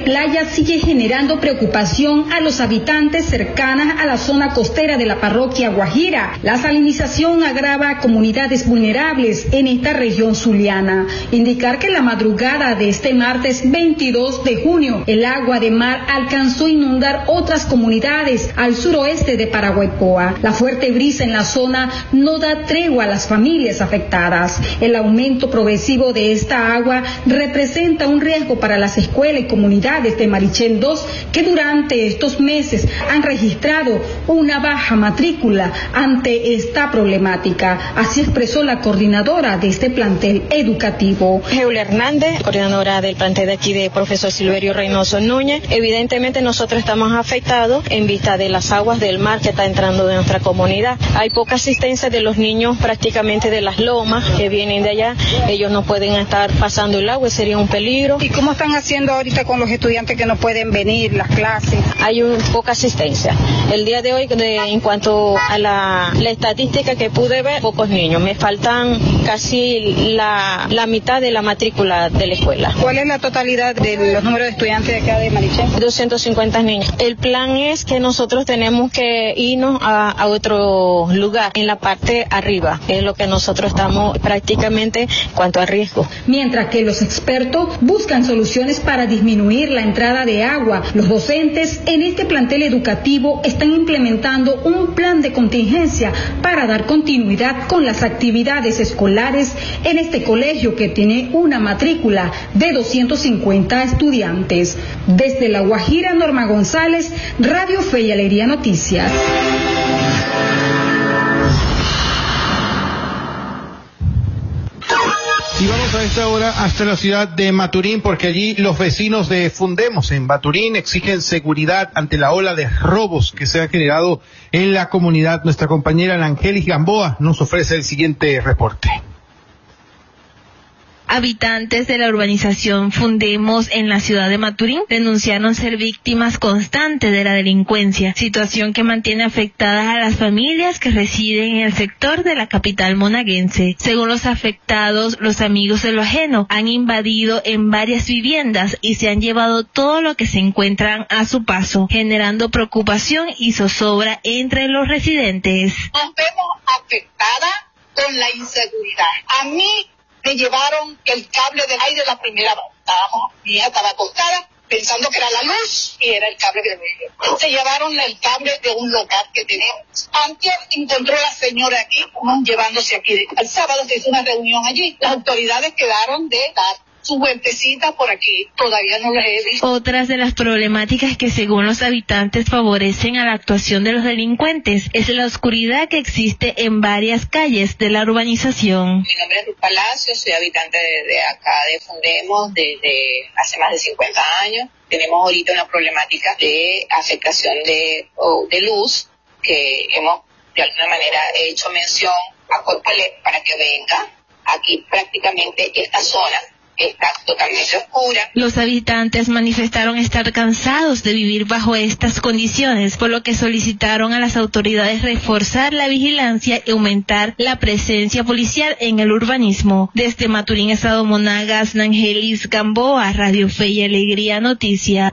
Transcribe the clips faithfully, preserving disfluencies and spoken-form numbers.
playa sigue generando preocupación a los habitantes cercanas a la zona costera de la parroquia Guajira. La salinización agrava a comunidades vulnerables en esta región zuliana. Indicar que en la madrugada de este martes veintidós de junio, el agua de mar alcanzó a inundar otras comunidades al suroeste de Paraguaypoa. La fuerte brisa en la zona no da tregua a las familias afectadas. El aumento progresivo de esta agua representa un riesgo para las escuelas y comunidades de Marichel dos, que durante estos meses han registrado una baja matrícula ante esta problemática. Así expresó la coordinadora de este plantel educativo. Julia Hernández, coordinadora del plantel de aquí de profesor Silverio Reynoso Núñez. Evidentemente nosotros estamos afectados en vista de las aguas del mar que está entrando de nuestra comunidad. Hay poca asistencia de los niños prácticamente de las lomas que vienen de allá. Ellos no pueden estar pasando el agua, sería un peligro. ¿Y cómo están haciendo ahorita con los estudiantes que no pueden venir, las clases? Hay un, poca asistencia. El día de hoy, de, en cuanto a la, la estadística que pude ver, pocos niños. Me faltan casi la, la mitad de la matrícula de la escuela. ¿Cuál es la totalidad de los números de estudiantes de acá de Marichel? doscientos cincuenta niños. El plan es que nosotros tenemos que irnos a, a otro lugar, en la parte arriba, es lo que nosotros estamos prácticamente en cuanto a riesgo. Mientras que los expertos buscan soluciones para disminuir la entrada de agua, los docentes en este plantel educativo están implementando un plan de contingencia para dar continuidad con las actividades escolares en este colegio que tiene una matrícula de doscientos cincuenta estudiantes. Desde La Guajira, Norma González, Radio Fe y Alegría Noticias. Y vamos a esta hora hasta la ciudad de Maturín, porque allí los vecinos de Fundemos en Maturín exigen seguridad ante la ola de robos que se ha generado en la comunidad. Nuestra compañera Angelis Gamboa nos ofrece el siguiente reporte. Habitantes de la urbanización Fundemos en la ciudad de Maturín denunciaron ser víctimas constantes de la delincuencia, situación que mantiene afectadas a las familias que residen en el sector de la capital monaguense. Según los afectados, los amigos de lo ajeno han invadido en varias viviendas y se han llevado todo lo que se encuentran a su paso, generando preocupación y zozobra entre los residentes. Nos vemos afectadas con la inseguridad. A mí me llevaron el cable del aire la primera vez. Estábamos, mi hija estaba acostada pensando que era la luz y era el cable del aire. Se llevaron el cable de un local que tenemos. Antes encontró la señora aquí, llevándose aquí. El sábado se hizo una reunión allí. Las autoridades quedaron de dar su vueltecita por aquí, todavía no las he visto. Otras de las problemáticas que según los habitantes favorecen a la actuación de los delincuentes es la oscuridad que existe en varias calles de la urbanización. Mi nombre es Ruth Palacio, soy habitante de, de acá de Fundemos desde hace más de cincuenta años. Tenemos ahorita una problemática de afectación de, oh, de luz, que hemos de alguna manera hecho mención a Corpolet para que venga. Aquí prácticamente esta zona está totalmente oscura. Los habitantes manifestaron estar cansados de vivir bajo estas condiciones, por lo que solicitaron a las autoridades reforzar la vigilancia y aumentar la presencia policial en el urbanismo. Desde Maturín, Estado Monagas, Angelis Gamboa, Radio Fe y Alegría Noticias.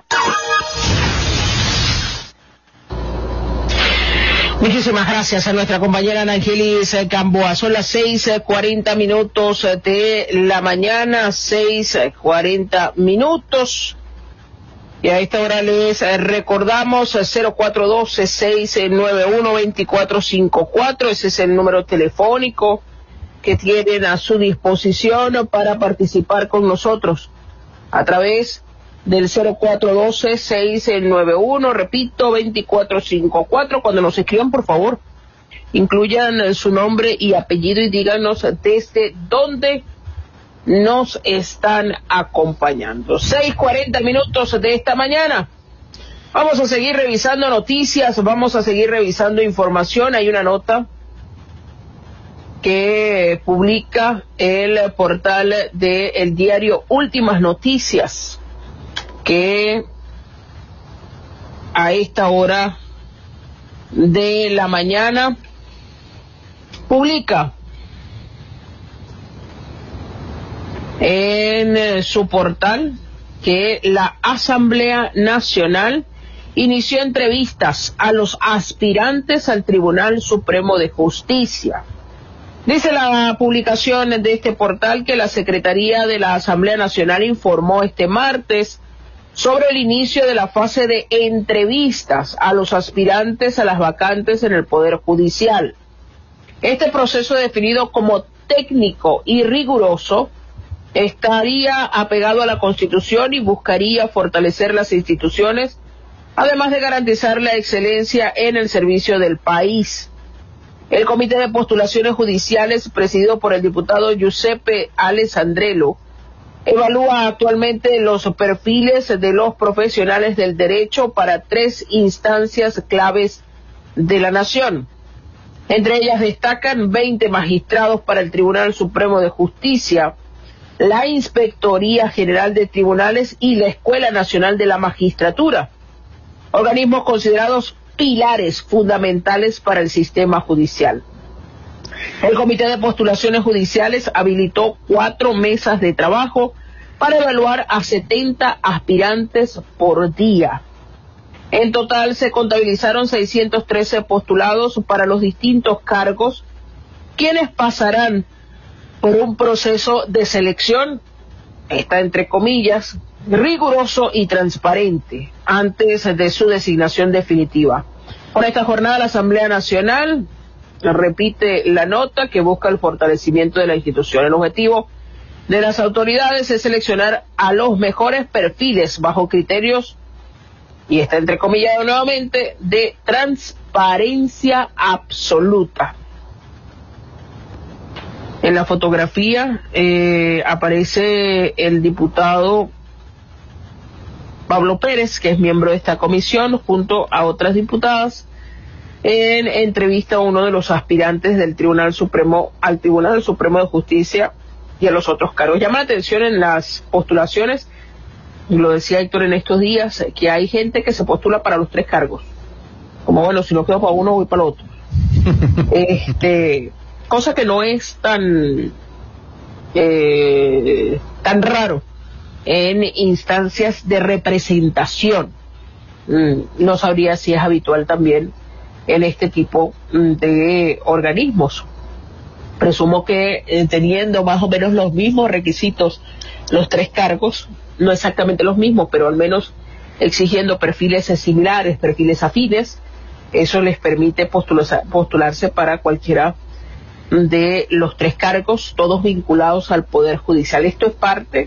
Muchísimas gracias a nuestra compañera Angelis Gamboa. Son las seis cuarenta minutos de la mañana, seis cuarenta minutos. Y a esta hora les recordamos cero cuatro uno dos, seis nueve uno, dos cuatro cinco cuatro. Ese es el número telefónico que tienen a su disposición para participar con nosotros a través del cero cuatro uno dos, seis nueve uno, repito, dos cuatro cinco cuatro. Cuando nos escriban, por favor, incluyan su nombre y apellido y díganos desde dónde nos están acompañando. seis cuarenta minutos de esta mañana. Vamos a seguir revisando noticias, vamos a seguir revisando información. Hay una nota que publica el portal del diario Últimas Noticias, que a esta hora de la mañana publica en su portal que la Asamblea Nacional inició entrevistas a los aspirantes al Tribunal Supremo de Justicia. Dice la publicación de este portal que la Secretaría de la Asamblea Nacional informó este martes sobre el inicio de la fase de entrevistas a los aspirantes a las vacantes en el Poder Judicial. Este proceso, definido como técnico y riguroso, estaría apegado a la Constitución y buscaría fortalecer las instituciones, además de garantizar la excelencia en el servicio del país. El Comité de Postulaciones Judiciales, presidido por el diputado Giuseppe Alessandrello, evalúa actualmente los perfiles de los profesionales del derecho para tres instancias claves de la nación. Entre ellas destacan veinte magistrados para el Tribunal Supremo de Justicia, la Inspectoría General de Tribunales y la Escuela Nacional de la Magistratura, organismos considerados pilares fundamentales para el sistema judicial. El Comité de Postulaciones Judiciales habilitó cuatro mesas de trabajo para evaluar a setenta aspirantes por día. En total se contabilizaron seiscientos trece postulados para los distintos cargos, quienes pasarán por un proceso de selección, está entre comillas, riguroso y transparente, antes de su designación definitiva. Por esta jornada, la Asamblea Nacional repite la nota que busca el fortalecimiento de la institución. El objetivo de las autoridades es seleccionar a los mejores perfiles bajo criterios, y está entrecomillado nuevamente, de transparencia absoluta. En la fotografía eh, aparece el diputado Pablo Pérez, que es miembro de esta comisión, junto a otras diputadas, en entrevista a uno de los aspirantes del Tribunal Supremo, al Tribunal Supremo de Justicia y a los otros cargos. Llama la atención en las postulaciones, lo decía Héctor en estos días, que hay gente que se postula para los tres cargos. Como bueno, si no quedo para uno, voy para el otro. este, cosa que no es tan, eh, tan raro en instancias de representación. Mm, no sabría si es habitual también en este tipo de organismos. Presumo que eh, teniendo más o menos los mismos requisitos los tres cargos, no exactamente los mismos, pero al menos exigiendo perfiles similares, perfiles afines, eso les permite postularse, postularse para cualquiera de los tres cargos, todos vinculados al Poder Judicial. Esto es parte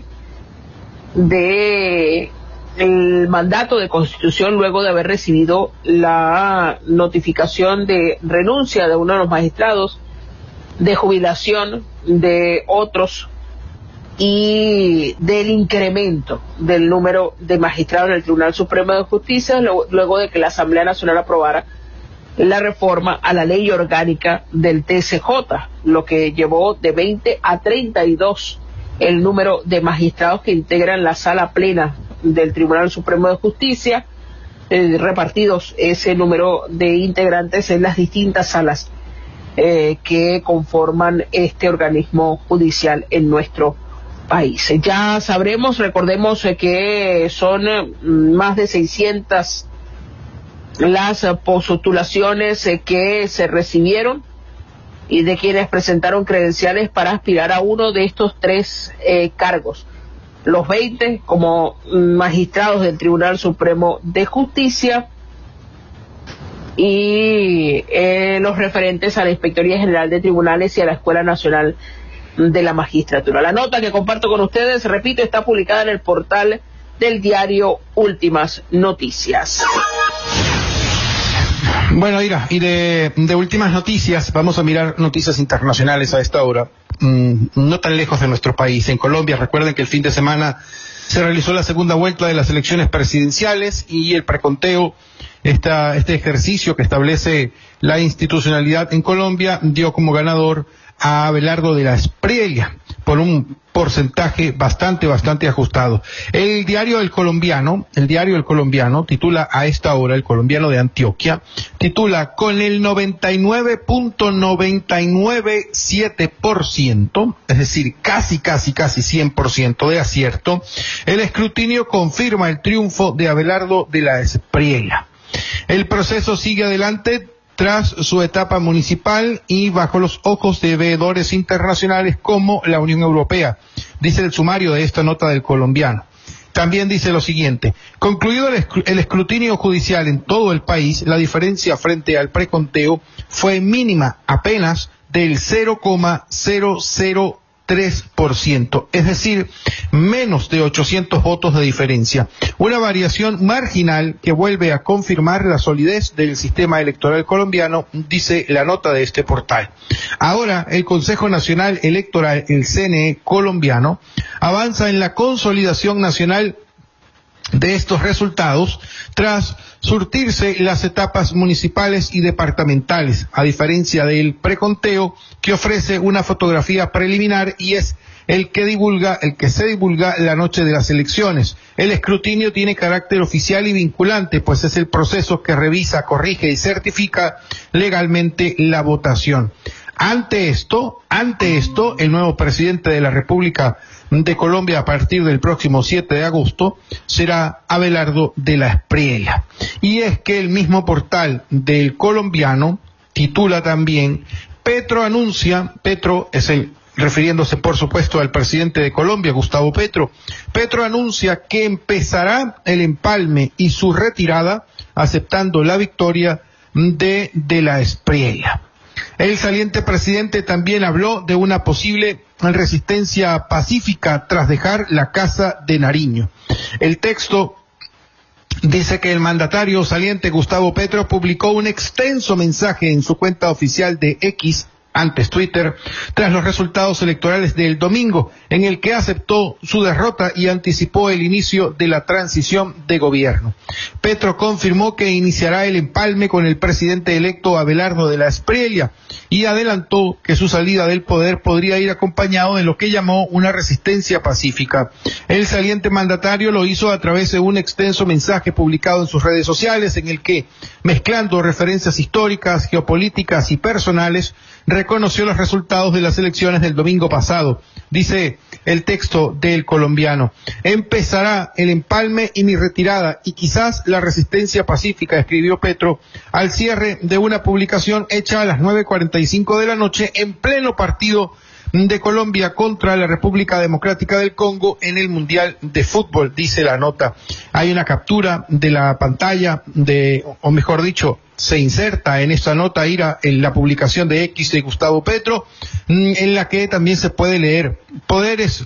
de el mandato de Constitución luego de haber recibido la notificación de renuncia de uno de los magistrados, de jubilación de otros y del incremento del número de magistrados en el Tribunal Supremo de Justicia, luego de que la Asamblea Nacional aprobara la reforma a la ley orgánica del T C J, lo que llevó de veinte a treinta y dos el número de magistrados que integran la sala plena del Tribunal Supremo de Justicia, eh, repartidos ese número de integrantes en las distintas salas eh, que conforman este organismo judicial en nuestro país. Ya sabremos, recordemos eh, que son eh, más de seiscientas las eh, postulaciones eh, que se recibieron y de quienes presentaron credenciales para aspirar a uno de estos tres eh, cargos. Los veinte como magistrados del Tribunal Supremo de Justicia y eh, los referentes a la Inspectoría General de Tribunales y a la Escuela Nacional de la Magistratura. La nota que comparto con ustedes, repito, está publicada en el portal del diario Últimas Noticias. Bueno, Ira, y de, de últimas noticias, vamos a mirar noticias internacionales a esta hora, mm, no tan lejos de nuestro país. En Colombia, recuerden que el fin de semana se realizó la segunda vuelta de las elecciones presidenciales y el preconteo, esta, este ejercicio que establece la institucionalidad en Colombia, dio como ganador a Abelardo de la Espriella. por un porcentaje bastante, bastante ajustado. El diario El Colombiano, el diario El Colombiano titula a esta hora, El Colombiano de Antioquia, titula con el noventa y nueve punto noventa y nueve siete por ciento, es decir, casi, casi, casi cien por ciento de acierto, el escrutinio confirma el triunfo de Abelardo de la Espriella. El proceso sigue adelante tras su etapa municipal y bajo los ojos de veedores internacionales como la Unión Europea, dice el sumario de esta nota del Colombiano. También dice lo siguiente: concluido el, escr- el escrutinio judicial en todo el país, la diferencia frente al preconteo fue mínima, apenas del cero coma cero cero tres por ciento, es decir, menos de ochocientos votos de diferencia. Una variación marginal que vuelve a confirmar la solidez del sistema electoral colombiano, dice la nota de este portal. Ahora, el Consejo Nacional Electoral, el C N E colombiano, avanza en la consolidación nacional de estos resultados tras surtirse las etapas municipales y departamentales, a diferencia del preconteo que ofrece una fotografía preliminar y es el que divulga, el que se divulga la noche de las elecciones. El escrutinio tiene carácter oficial y vinculante, pues es el proceso que revisa, corrige y certifica legalmente la votación. Ante esto, ante esto, el nuevo presidente de la República de Colombia a partir del próximo siete de agosto será Abelardo de la Espriella. Y es que el mismo portal del Colombiano titula también: Petro anuncia, Petro es el, refiriéndose por supuesto al presidente de Colombia, Gustavo Petro, Petro anuncia que empezará el empalme y su retirada aceptando la victoria de de la Espriella. El saliente presidente también habló de una posible resistencia pacífica tras dejar la Casa de Nariño. El texto dice que el mandatario saliente Gustavo Petro publicó un extenso mensaje en su cuenta oficial de X, antes Twitter, tras los resultados electorales del domingo, en el que aceptó su derrota y anticipó el inicio de la transición de gobierno. Petro confirmó que iniciará el empalme con el presidente electo Abelardo de la Espriella y adelantó que su salida del poder podría ir acompañado de lo que llamó una resistencia pacífica. El saliente mandatario lo hizo a través de un extenso mensaje publicado en sus redes sociales, en el que, mezclando referencias históricas, geopolíticas y personales, reconoció los resultados de las elecciones del domingo pasado. Dice el texto del Colombiano: empezará el empalme y mi retirada y quizás la resistencia pacífica, escribió Petro al cierre de una publicación hecha a las nueve cuarenta y cinco de la noche en pleno partido de Colombia contra la República Democrática del Congo en el Mundial de Fútbol, dice la nota. Hay una captura de la pantalla de, o mejor dicho, se inserta en esta nota ira en la publicación de X de Gustavo Petro, en la que también se puede leer: poderes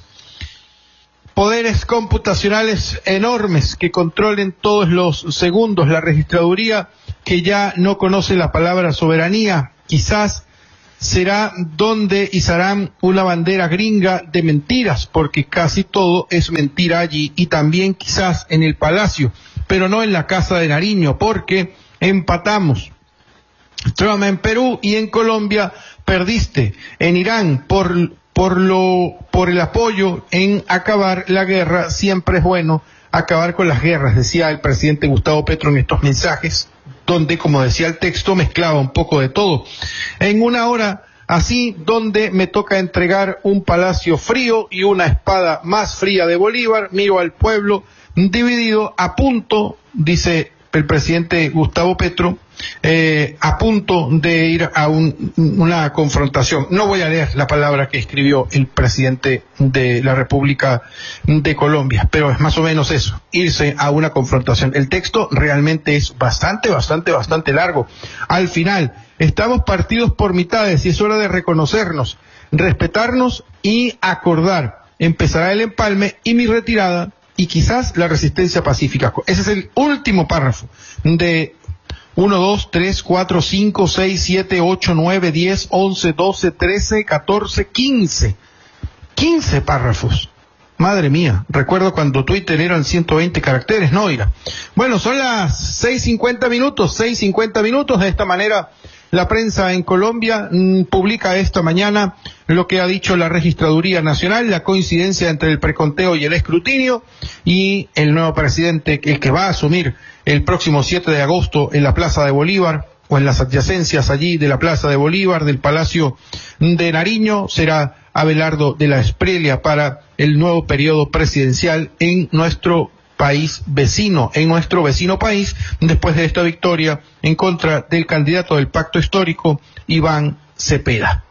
poderes computacionales enormes que controlen todos los segundos la registraduría, que ya no conoce la palabra soberanía, quizás será donde izarán una bandera gringa de mentiras, porque casi todo es mentira allí, y también quizás en el Palacio, pero no en la Casa de Nariño, porque empatamos. Trump en Perú y en Colombia perdiste. En Irán, por por lo por el apoyo en acabar la guerra, siempre es bueno acabar con las guerras, decía el presidente Gustavo Petro en estos mensajes, donde, como decía el texto, mezclaba un poco de todo. En una hora así, donde me toca entregar un palacio frío y una espada más fría de Bolívar, miro al pueblo dividido, a punto, dice el presidente Gustavo Petro, eh, a punto de ir a un, una confrontación. No voy a leer la palabra que escribió el presidente de la República de Colombia, pero es más o menos eso, irse a una confrontación. El texto realmente es bastante, bastante, bastante largo. Al final, estamos partidos por mitades y es hora de reconocernos, respetarnos y acordar. Empezará el empalme y mi retirada y quizás la resistencia pacífica. Ese es el último párrafo de uno, dos, tres, cuatro, cinco, seis, siete, ocho, nueve, diez, once, doce, trece, catorce, quince. quince párrafos. Madre mía, recuerdo cuando Twitter eran ciento veinte caracteres, ¿no? Oiga. Bueno, son las seis cincuenta minutos, seis cincuenta minutos. De esta manera La prensa en Colombia mmm, publica esta mañana lo que ha dicho la Registraduría Nacional, la coincidencia entre el preconteo y el escrutinio, y el nuevo presidente, el que va a asumir el próximo siete de agosto en la Plaza de Bolívar, o en las adyacencias allí de la Plaza de Bolívar, del Palacio de Nariño, será Abelardo de la Espriella para el nuevo periodo presidencial en nuestro país vecino, en nuestro vecino país, después de esta victoria en contra del candidato del Pacto Histórico, Iván Cepeda.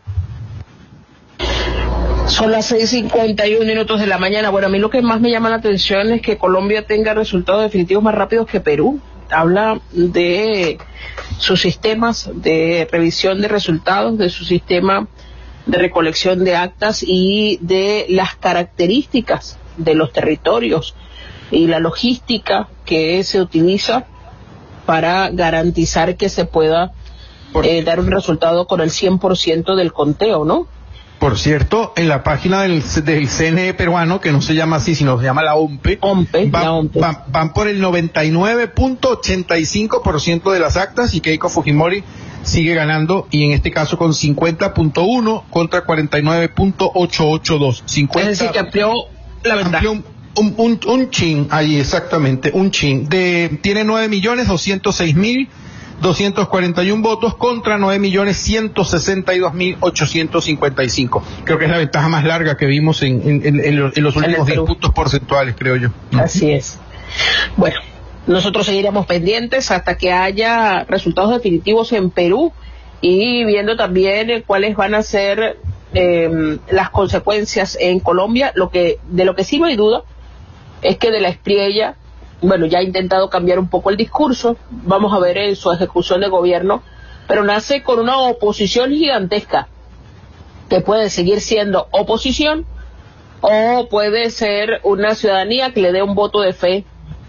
Son las seis cincuenta y uno minutos de la mañana. Bueno, a mí lo que más me llama la atención es que Colombia tenga resultados definitivos más rápidos que Perú. Habla de sus sistemas de revisión de resultados, de su sistema de recolección de actas y de las características de los territorios y la logística que se utiliza para garantizar que se pueda eh, dar un resultado con el cien por ciento del conteo, ¿no? Por cierto, en la página del, del C N E peruano, que no se llama así, sino se llama la O M P E, OMPE, van, la OMPE. Van, van por el noventa y nueve punto ochenta y cinco por ciento de las actas, y Keiko Fujimori sigue ganando, y en este caso con cincuenta punto uno contra cuarenta y nueve punto ochocientos ochenta y dos. cincuenta, es decir, que amplió la ventaja. Amplió un, un, un, un chin, ahí exactamente, un chin. De, tiene nueve millones doscientos seis mil doscientos cuarenta y uno votos contra nueve millones ciento sesenta y dos mil ochocientos cincuenta y cinco. Creo que es la ventaja más larga que vimos en, en, en, en los, en los últimos diez puntos porcentuales, creo yo. Así es. Bueno, nosotros seguiremos pendientes hasta que haya resultados definitivos en Perú y viendo también cuáles van a ser eh, las consecuencias en Colombia. Lo que de lo que sí no hay duda es que de la Espriella, bueno, ya ha intentado cambiar un poco el discurso, vamos a ver en su ejecución de gobierno, pero nace con una oposición gigantesca, que puede seguir siendo oposición, o puede ser una ciudadanía que le dé un voto de fe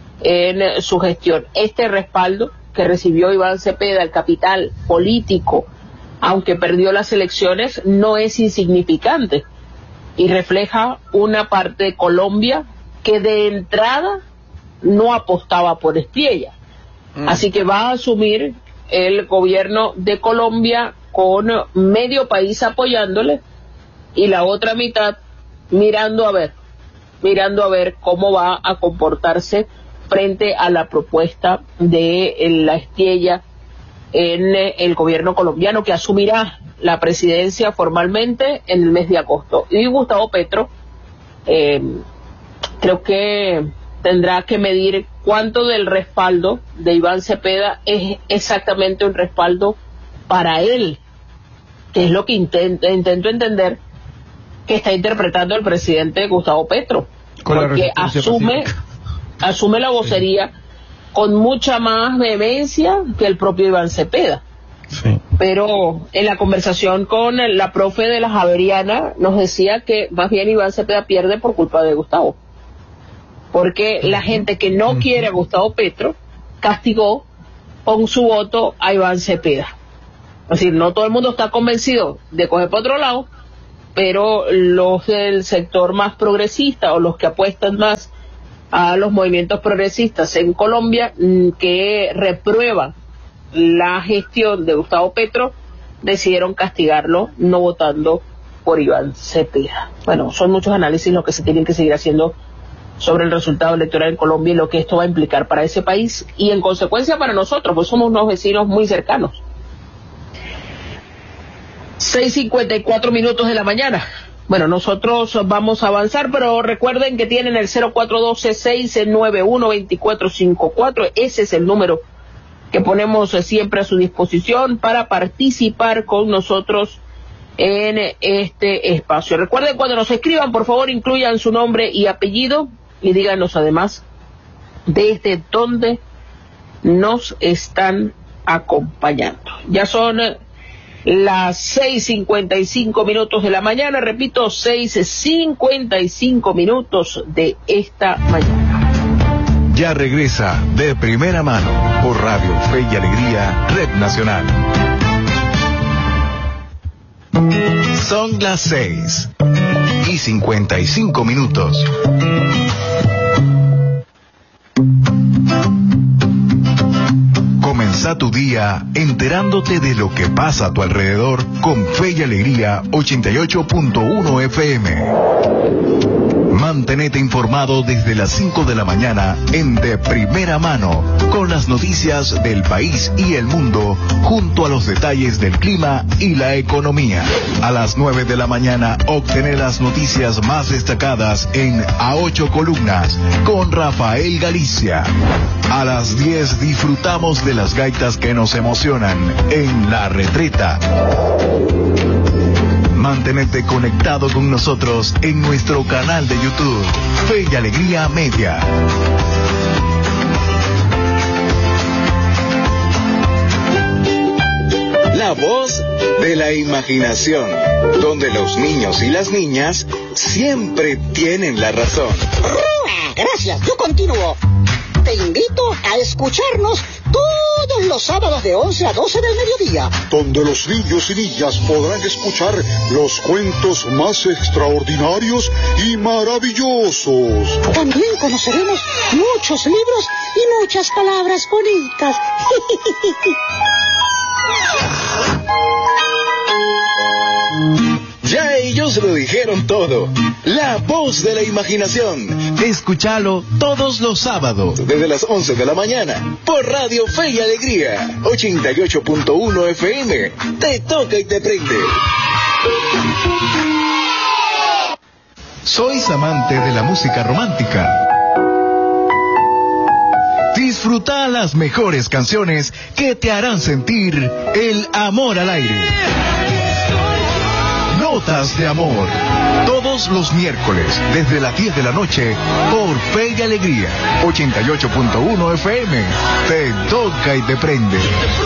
en su gestión. Este respaldo que recibió Iván Cepeda, el capital político, aunque perdió las elecciones, no es insignificante, y refleja una parte de Colombia que de entrada no apostaba por Espriella. Mm. Así que va a asumir el gobierno de Colombia con medio país apoyándole y la otra mitad mirando a ver, mirando a ver cómo va a comportarse frente a la propuesta de la Espriella en el gobierno colombiano, que asumirá la presidencia formalmente en el mes de agosto. Y Gustavo Petro, eh, creo que tendrá que medir cuánto del respaldo de Iván Cepeda es exactamente un respaldo para él, que es lo que intento, intento entender que está interpretando el presidente Gustavo Petro, con porque asume, asume la vocería sí. con mucha más vehemencia que el propio Iván Cepeda. Sí. Pero en la conversación con la profe de la Javeriana nos decía que más bien Iván Cepeda pierde por culpa de Gustavo, porque la gente que no quiere a Gustavo Petro castigó con su voto a Iván Cepeda. Es decir, no todo el mundo está convencido de coger por otro lado, pero los del sector más progresista o los que apuestan más a los movimientos progresistas en Colombia, que reprueban la gestión de Gustavo Petro, decidieron castigarlo no votando por Iván Cepeda. Bueno, son muchos análisis los que se tienen que seguir haciendo sobre el resultado electoral en Colombia y lo que esto va a implicar para ese país y en consecuencia para nosotros, pues somos unos vecinos muy cercanos. seis cincuenta y cuatro minutos de la mañana. Bueno, nosotros vamos a avanzar, pero recuerden que tienen el cero cuatro uno dos, seis nueve uno, dos cuatro cinco cuatro, ese es el número que ponemos siempre a su disposición para participar con nosotros en este espacio. Recuerden, cuando nos escriban, por favor, incluyan su nombre y apellido y díganos además desde dónde nos están acompañando. Ya son las seis cincuenta y cinco minutos de la mañana, repito, seis cincuenta y cinco minutos de esta mañana. Ya regresa De Primera Mano por Radio Fe y Alegría, Red Nacional. Son las seis y cincuenta y cinco minutos. Comenzando Disfruta tu día enterándote de lo que pasa a tu alrededor con Fe y Alegría ochenta y ocho punto uno F M. Mantenete informado desde las cinco de la mañana en De Primera Mano, con las noticias del país y el mundo, junto a los detalles del clima y la economía. A las nueve de la mañana, obtener las noticias más destacadas en A Ocho Columnas, con Rafael Galicia. A las diez disfrutamos de las gaitas que nos emocionan en La Retreta. Mantenete conectado con nosotros en nuestro canal de YouTube, Fe y Alegría Media. La voz de la imaginación, donde los niños y las niñas siempre tienen la razón. Gracias, yo continúo. Te invito a escucharnos todos los sábados de once a doce del mediodía, donde los niños y niñas podrán escuchar los cuentos más extraordinarios y maravillosos. También conoceremos muchos libros y muchas palabras bonitas. Ya ellos lo dijeron todo. La voz de la imaginación. Escúchalo todos los sábados desde las once de la mañana por Radio Fe y Alegría ochenta y ocho punto uno F M. Te toca y te prende. ¿Sois amante de la música romántica? Disfruta las mejores canciones que te harán sentir el amor al aire. Notas de Amor, todos los miércoles desde las diez de la noche por Fe y Alegría ochenta y ocho punto uno F M. Te toca y te prende.